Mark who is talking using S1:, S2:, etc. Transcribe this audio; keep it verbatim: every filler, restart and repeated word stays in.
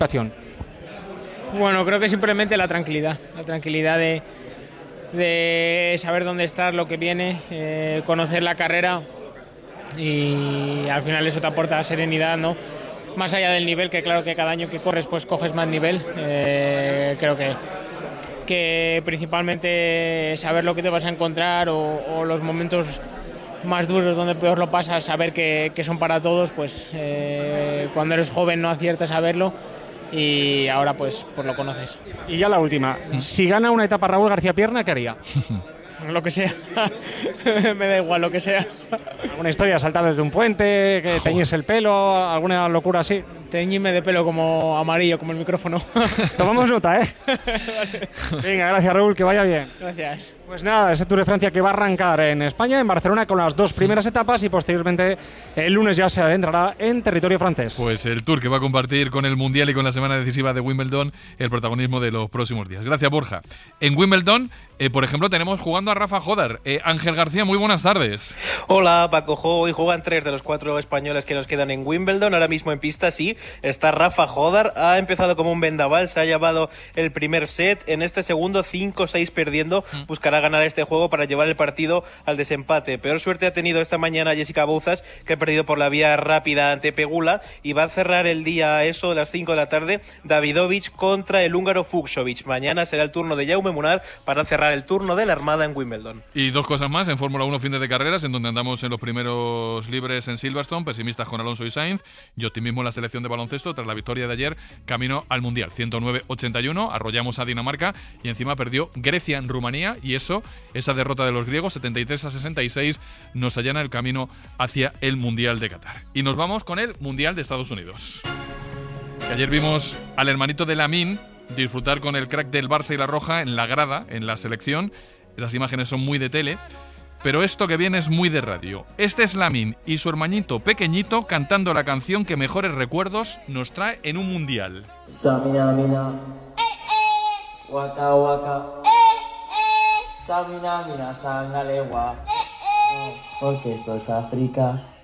S1: situación?
S2: Bueno, creo que simplemente la tranquilidad, la tranquilidad de, de saber dónde estás, lo que viene, eh, conocer la carrera y al final eso te aporta serenidad, ¿no? Más allá del nivel, que claro que cada año que corres pues coges más nivel, eh, creo que, que principalmente saber lo que te vas a encontrar o, o los momentos más duros donde peor lo pasas, saber que, que son para todos, pues eh, cuando eres joven no aciertas a verlo y ahora pues, pues lo conoces.
S1: Y ya la última, si gana una etapa Raúl García Pierna, ¿qué haría?
S2: Lo que sea, me da igual lo que sea.
S1: ¿Alguna historia? ¿Saltar desde un puente? ¿Que teñirse el pelo? ¿Alguna locura así?
S2: Teñirme de pelo como amarillo, como el micrófono.
S1: Tomamos nota, ¿eh? Venga, gracias Raúl, que vaya bien.
S2: Gracias.
S1: Pues nada, ese Tour de Francia que va a arrancar en España, en Barcelona, con las dos primeras etapas y posteriormente el lunes ya se adentrará en territorio francés.
S3: Pues el Tour que va a compartir con el Mundial y con la semana decisiva de Wimbledon el protagonismo de los próximos días. Gracias, Borja. En Wimbledon, eh, por ejemplo, tenemos jugando a Rafa Jodar. Eh, Ángel García, muy buenas tardes.
S4: Hola, Paco Jo. Hoy juegan tres de los cuatro españoles que nos quedan en Wimbledon. Ahora mismo en pista, sí, está Rafa Jodar. Ha empezado como un vendaval, se ha llevado el primer set. En este segundo, cinco seis perdiendo. Buscará ganar este juego para llevar el partido al desempate. Peor suerte ha tenido esta mañana Jessica Bouzas, que ha perdido por la vía rápida ante Pegula, y va a cerrar el día a eso de las cinco de la tarde Davidovich contra el húngaro Fucsovics. Mañana será el turno de Jaume Munar para cerrar el turno de la Armada en Wimbledon.
S3: Y dos cosas más en Fórmula uno, fines de carreras, en donde andamos en los primeros libres en Silverstone, pesimistas con Alonso y Sainz, y optimismo en la selección de baloncesto tras la victoria de ayer, camino al Mundial. ciento nueve ochenta y uno, arrollamos a Dinamarca y encima perdió Grecia en Rumanía, y eso, esa derrota de los griegos, setenta y tres a sesenta y seis, nos allana el camino hacia el Mundial de Qatar. Y nos vamos con el Mundial de Estados Unidos. Que ayer vimos al hermanito de Lamine disfrutar con el crack del Barça y la Roja en la grada, en la selección. Esas imágenes son muy de tele, pero esto que viene es muy de radio. Este es Lamine y su hermanito pequeñito cantando la canción que mejores recuerdos nos trae en un mundial.
S5: Samina mina, eh eh, waka waka, eh eh, Samina mina sangalewa, eh eh, porque esto es África.